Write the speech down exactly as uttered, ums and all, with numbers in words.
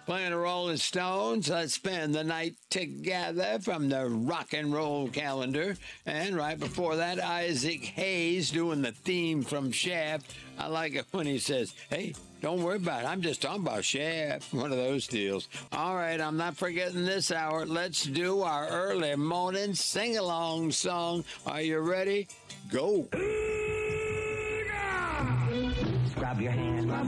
Playing the Rolling Stones, let's spend the night together from the rock and roll calendar. And right before that, Isaac Hayes doing the theme from Shaft. I like it when he says, hey, don't worry about it. I'm just talking about Shaft. One of those deals. All right, I'm not forgetting this hour. Let's do our early morning sing-along song. Are you ready? Go. Grab your hand.